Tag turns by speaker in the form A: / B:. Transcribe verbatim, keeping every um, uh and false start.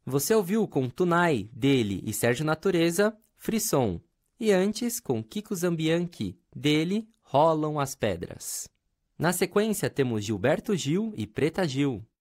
A: Você ouviu com Tunai, dele e Sérgio Natureza, Frisson. E antes, com Kiko Zambianchi, dele, Rolam as Pedras. Na sequência, temos Gilberto Gil e Preta Gil,